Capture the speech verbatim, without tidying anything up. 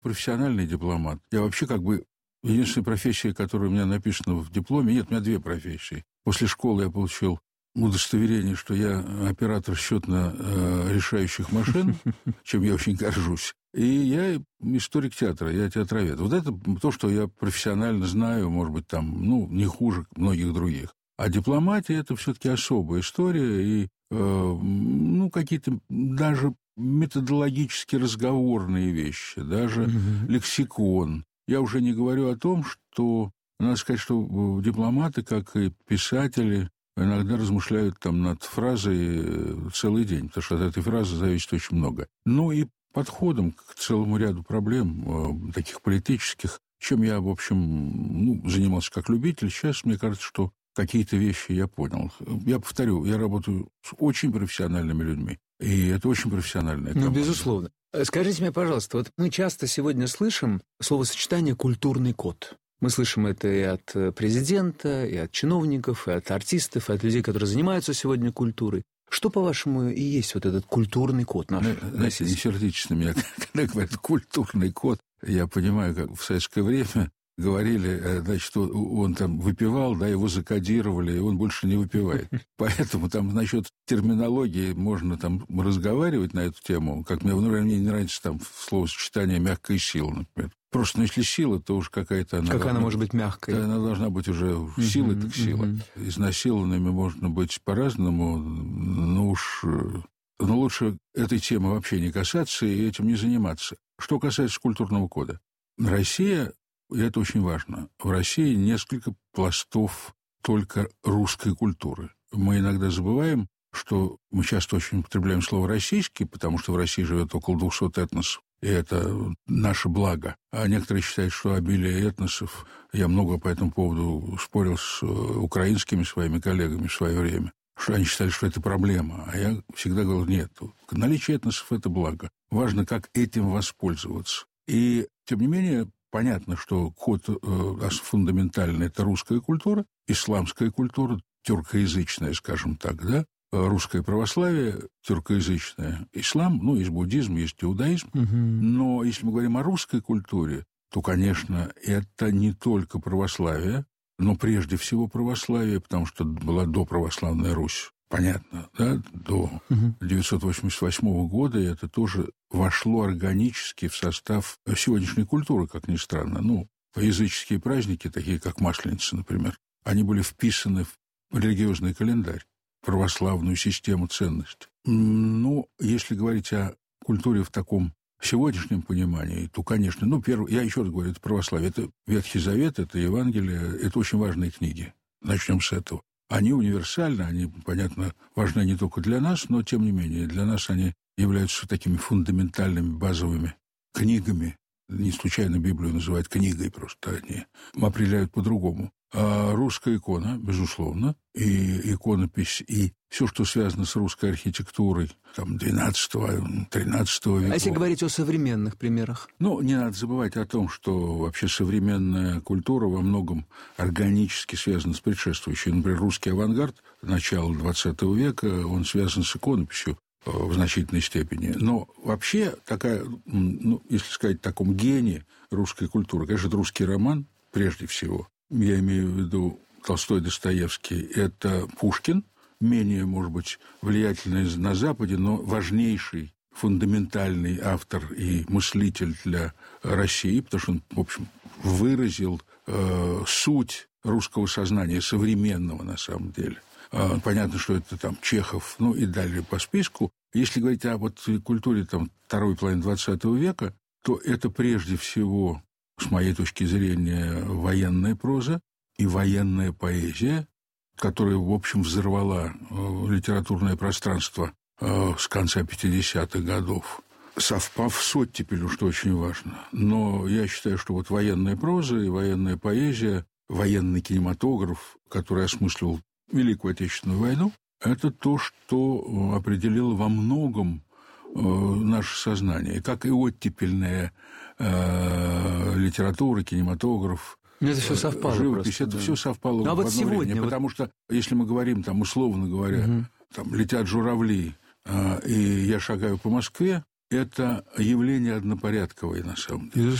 профессиональный дипломат. Я вообще как бы... Единственная профессия, которая у меня написана в дипломе... Нет, у меня две профессии. После школы я получил удостоверение, что я оператор счетно-решающих машин, чем я очень горжусь. И я историк театра, я театровед. Вот это то, что я профессионально знаю, может быть, там, ну, не хуже многих других. А дипломатия – это все-таки особая история, и, э, ну, какие-то даже методологически разговорные вещи, даже mm-hmm. лексикон. Я уже не говорю о том, что, надо сказать, что дипломаты, как и писатели, иногда размышляют там над фразой целый день, потому что от этой фразы зависит очень много. Ну и подходом к целому ряду проблем, таких политических, чем я, в общем, ну, занимался как любитель. Сейчас, мне кажется, что какие-то вещи я понял. Я повторю, я работаю с очень профессиональными людьми, и это очень профессиональная команда. Ну, безусловно. Скажите мне, пожалуйста, вот мы часто сегодня слышим словосочетание «культурный код». Мы слышим это и от президента, и от чиновников, и от артистов, и от людей, которые занимаются сегодня культурой. Что, по-вашему, и есть вот этот культурный код наш? Знаете, не сердитесь на меня, когда говорят «культурный код». Я понимаю, как в советское время говорили, значит, он там выпивал, да, его закодировали, и он больше не выпивает. Поэтому там насчет терминологии можно там разговаривать на эту тему. Как мне, например, мне не нравится там словосочетание «мягкая сила», например. Просто, ну, если сила, то уж какая-то она... Как должна, она может быть мягкой? Она должна быть уже силой, uh-huh, так сила. Uh-huh. Изнасилованными можно быть по-разному, но уж... Но лучше этой темы вообще не касаться и этим не заниматься. Что касается культурного кода. Россия, и это очень важно, в России несколько пластов только русской культуры. Мы иногда забываем, что мы часто очень употребляем слово «российский», потому что в России живет около двухсот этносов. И это наше благо. А некоторые считают, что обилие этносов... Я много по этому поводу спорил с украинскими своими коллегами в свое время, что они считали, что это проблема. А я всегда говорил, нет, наличие этносов – это благо. Важно, как этим воспользоваться. И, тем не менее, понятно, что код э, фундаментальный – это русская культура, исламская культура, тюркоязычная, скажем так, да, русское православие, тюркоязычное, ислам, ну, есть буддизм, есть иудаизм. Угу. Но если мы говорим о русской культуре, то, конечно, это не только православие, но прежде всего православие, потому что была доправославная Русь. Понятно, да, до угу. девятьсот восемьдесят восьмого года, и это тоже вошло органически в состав сегодняшней культуры, как ни странно. Ну, языческие праздники, такие как Масленица, например, они были вписаны в религиозный календарь, православную систему ценностей. Ну, если говорить о культуре в таком сегодняшнем понимании, то, конечно, ну, первое, я еще раз говорю, это православие, это Ветхий Завет, это Евангелие, это очень важные книги. Начнем с этого. Они универсальны, они, понятно, важны не только для нас, но, тем не менее, для нас они являются такими фундаментальными, базовыми книгами. Не случайно Библию называют книгой, просто они определяют по-другому. А русская икона, безусловно, и иконопись, и все, что связано с русской архитектурой, там, двенадцатого-тринадцатого веков. А если говорить о современных примерах? Ну, не надо забывать о том, что вообще современная культура во многом органически связана с предшествующей. Например, русский авангард начала двадцатого века, он связан с иконописью в значительной степени. Но вообще такая, ну, если сказать в таком гении русской культуры, конечно, это русский роман, прежде всего. Я имею в виду Толстой, Достоевский, это Пушкин, менее, может быть, влиятельный на Западе, но важнейший, фундаментальный автор и мыслитель для России, потому что он, в общем, выразил э, суть русского сознания, современного на самом деле. Э, понятно, что это там Чехов, ну и далее по списку. Если говорить о вот культуре там, второй половины двадцатого века, то это прежде всего, с моей точки зрения, военная проза и военная поэзия, которая, в общем, взорвала э, литературное пространство э, с конца пятидесятых годов, совпав с оттепелью, что очень важно. Но я считаю, что вот военная проза и военная поэзия, военный кинематограф, который осмыслил Великую Отечественную войну, это то, что определило во многом наше сознание, как и оттепельная э, литература, кинематограф, это все совпало живопись, просто, это да. все совпало а в вот одно сегодня, время, вот... потому что, если мы говорим, там, условно говоря, угу. там, летят журавли, э, и я шагаю по Москве, это явление однопорядковое на самом деле.